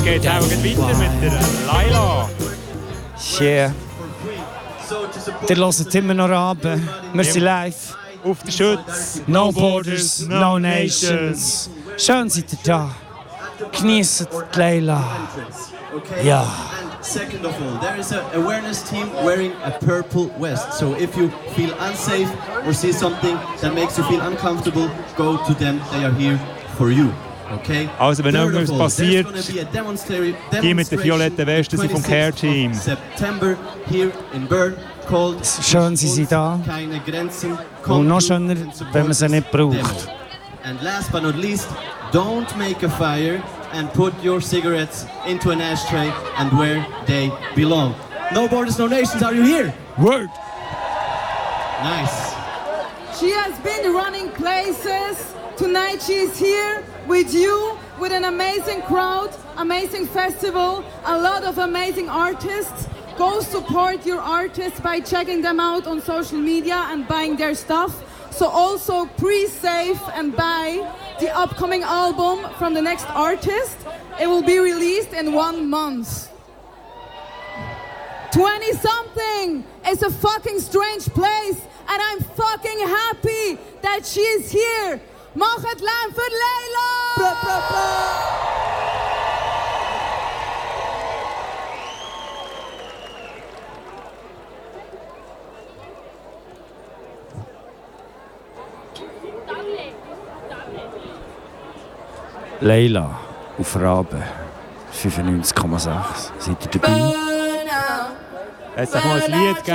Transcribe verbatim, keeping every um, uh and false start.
Geht auch weiter mit der Laila. Yeah. Ihr hört immer noch runter. Wir sind live. Auf der Schütz. No borders, no nations. Schön seid ihr da. Genießt Leila. Ja. Second of all, there is an awareness team wearing a purple vest. So if you feel unsafe or see something that makes you feel uncomfortable, go to them. They are here for you. Okay? Also wenn Third irgendwas of all, passiert, there's gonna be a demonstra- die mit der violetten Weste sind vom Care-Team. September here in Bern called Schön, Sie sind da. Keine Grenzen. Und noch schöner, wenn man sie nicht braucht. And last but not least, don't make a fire and put your cigarettes into an ashtray and where they belong. No borders, no nations, are you here? Word! Nice. She has been running places. Tonight she is here with you, with an amazing crowd, amazing festival, a lot of amazing artists. Go support your artists by checking them out on social media and buying their stuff. So also pre-save and buy the upcoming album from the next artist. It will be released in one month. twenty something is a fucking strange place and I'm fucking happy that she is here. Machet Lärm für Leila! Bra, bra, bra. Leila auf Rabe fünfundneunzig Komma sechs. Seid ihr dabei? Jetzt sag mal ein Lied.